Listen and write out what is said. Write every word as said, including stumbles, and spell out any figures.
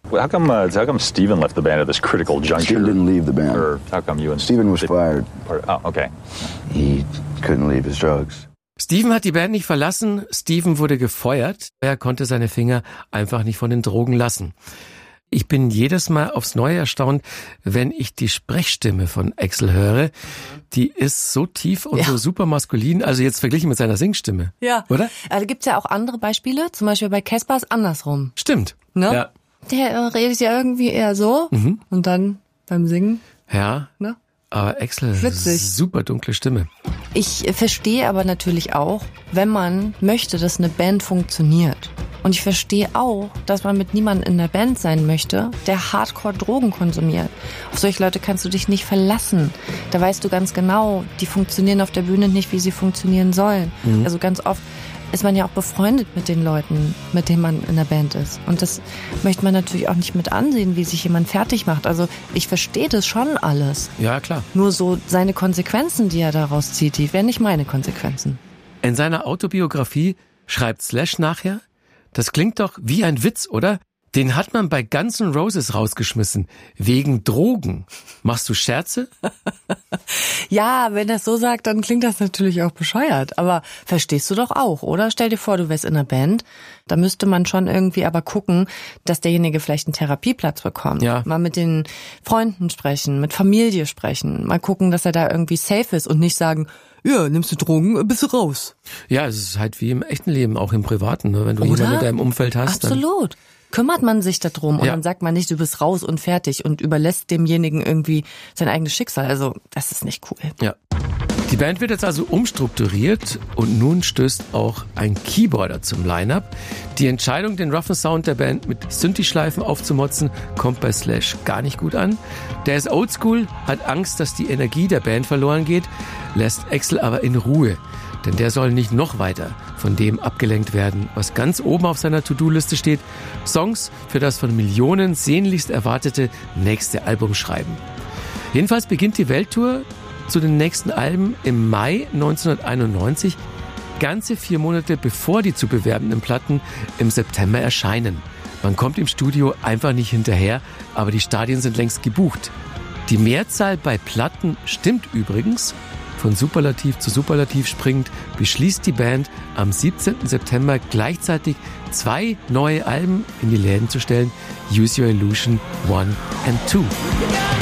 Well, how come uh, how come Steven left the band at this critical juncture? Steven didn't leave the band. Or how come you and Steven was fired. Oh, okay. He couldn't leave his drugs. Steven hat die Band nicht verlassen, Steven wurde gefeuert. Er konnte seine Finger einfach nicht von den Drogen lassen. Ich bin jedes Mal aufs Neue erstaunt, wenn ich die Sprechstimme von Axl höre. Die ist so tief und ja. so super maskulin, also jetzt verglichen mit seiner Singstimme. Ja. Oder? Also gibt's ja auch andere Beispiele, zum Beispiel bei Caspar ist andersrum. Stimmt. Ne? Ja. Der redet ja irgendwie eher so mhm. und dann beim Singen. Ja. Ne? Aber Axl, super dunkle Stimme. Ich verstehe aber natürlich auch, wenn man möchte, dass eine Band funktioniert. Und ich verstehe auch, dass man mit niemandem in der Band sein möchte, der Hardcore Drogen konsumiert. Auf solche Leute kannst du dich nicht verlassen. Da weißt du ganz genau, die funktionieren auf der Bühne nicht, wie sie funktionieren sollen. Mhm. Also ganz oft ist man ja auch befreundet mit den Leuten, mit denen man in der Band ist. Und das möchte man natürlich auch nicht mit ansehen, wie sich jemand fertig macht. Also ich verstehe das schon alles. Ja, klar. Nur so seine Konsequenzen, die er daraus zieht, die wären nicht meine Konsequenzen. In seiner Autobiografie schreibt Slash nachher, das klingt doch wie ein Witz, oder? Den hat man bei Guns N' Roses rausgeschmissen. Wegen Drogen. Machst du Scherze? Ja, wenn er es so sagt, dann klingt das natürlich auch bescheuert. Aber verstehst du doch auch, oder? Stell dir vor, du wärst in einer Band. Da müsste man schon irgendwie aber gucken, dass derjenige vielleicht einen Therapieplatz bekommt. Ja. Mal mit den Freunden sprechen, mit Familie sprechen. Mal gucken, dass er da irgendwie safe ist und nicht sagen, ja, nimmst du Drogen, bist du raus. Ja, es ist halt wie im echten Leben, auch im Privaten. Ne? Wenn du Oder? jemanden in deinem Umfeld hast. Absolut. Dann kümmert man sich darum und ja. dann sagt man nicht, du bist raus und fertig und überlässt demjenigen irgendwie sein eigenes Schicksal. Also das ist nicht cool. Ja. Die Band wird jetzt also umstrukturiert und nun stößt auch ein Keyboarder zum Line-Up. Die Entscheidung, den roughen Sound der Band mit Synthi-Schleifen aufzumotzen, kommt bei Slash gar nicht gut an. Der ist oldschool, hat Angst, dass die Energie der Band verloren geht, lässt Axl aber in Ruhe. Denn der soll nicht noch weiter von dem abgelenkt werden, was ganz oben auf seiner To-Do-Liste steht. Songs für das von Millionen sehnlichst erwartete nächste Album schreiben. Jedenfalls beginnt die Welttour zu den nächsten Alben im Mai neunzehnhunderteinundneunzig, ganze vier Monate bevor die zu bewerbenden Platten im September erscheinen. Man kommt im Studio einfach nicht hinterher, aber die Stadien sind längst gebucht. Die Mehrzahl bei Platten stimmt übrigens. Von Superlativ zu Superlativ springend, beschließt die Band am siebzehnten September gleichzeitig zwei neue Alben in die Läden zu stellen, Use Your Illusion one and two.